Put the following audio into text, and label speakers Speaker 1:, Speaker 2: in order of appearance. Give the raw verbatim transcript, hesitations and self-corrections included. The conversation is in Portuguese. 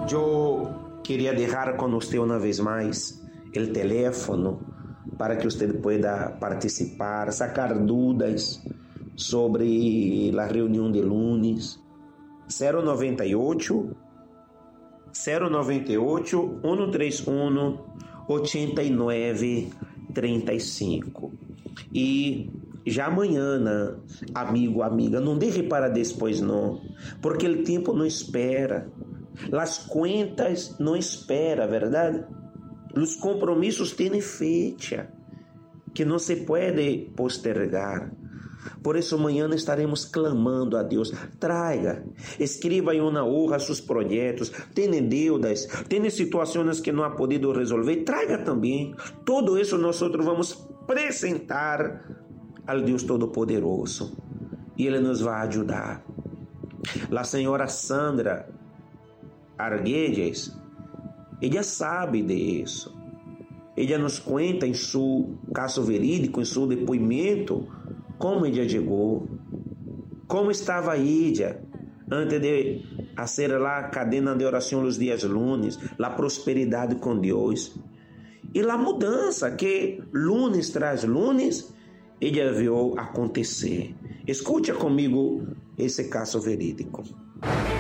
Speaker 1: Eu queria deixar com você uma vez mais o teléfono para que você pueda participar, sacar dúvidas sobre a reunião de lunes. zero noventa e oito, zero noventa e oito, cento e trinta e um, oitenta e nove, trinta e cinco. E já amanhã, né, amigo, amiga, não deixe para depois não, porque o tempo não espera, as contas não esperam, verdade? Os compromissos têm fecha, que não se pode postergar. Por isso amanhã estaremos clamando a Deus. Traga, escreva em uma hoja seus projetos. Tem deudas, tem situações que não ha podido resolver. Traga também. Tudo isso nós vamos apresentar ao Deus Todo-Poderoso. E Ele nos vai ajudar. A senhora Sandra Arguelles, ela sabe disso. Ela nos conta em seu caso verídico, em seu depoimento, como ela chegou, como estava ella antes de fazer a cadena de oração os dias lunes, a prosperidade com Deus e a mudança que lunes tras lunes ela viu acontecer. Escute comigo esse caso verídico.